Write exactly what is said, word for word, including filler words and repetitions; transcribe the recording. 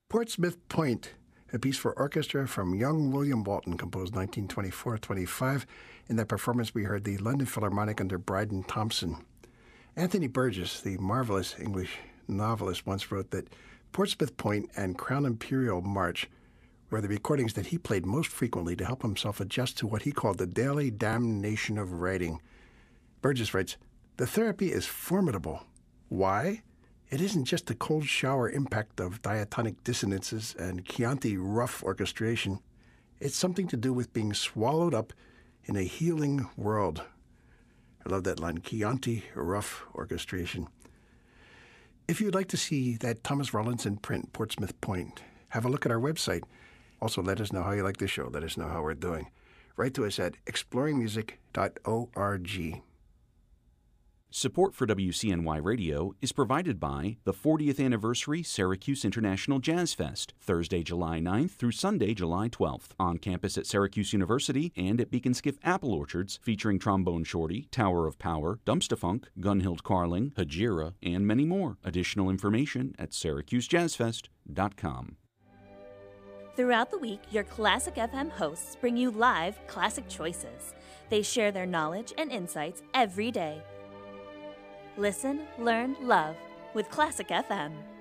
Portsmouth Point, a piece for orchestra from young William Walton, composed nineteen twenty-four to twenty-five. In that performance, we heard the London Philharmonic under Bryden Thompson. Anthony Burgess, the marvelous English novelist, once wrote that Portsmouth Point and Crown Imperial March were the recordings that he played most frequently to help himself adjust to what he called the daily damnation of writing. Burgess writes, "The therapy is formidable. Why? It isn't just the cold shower impact of diatonic dissonances and Chianti rough orchestration. It's something to do with being swallowed up in a healing world." I love that line, Chianti rough orchestration. If you'd like to see that Thomas Rawlinson print, Portsmouth Point, have a look at our website. Also, let us know how you like the show. Let us know how we're doing. Write to us at exploring music dot org. Support for W C N Y Radio is provided by the fortieth Anniversary Syracuse International Jazz Fest, Thursday, July ninth through Sunday, July twelfth, on campus at Syracuse University and at Beacon Skiff Apple Orchards, featuring Trombone Shorty, Tower of Power, Dumpstafunk, Gunhild Carling, Hajira, and many more. Additional information at syracuse jazz fest dot com. Throughout the week, your Classic F M hosts bring you live Classic Choices. They share their knowledge and insights every day. Listen, learn, love with Classic F M.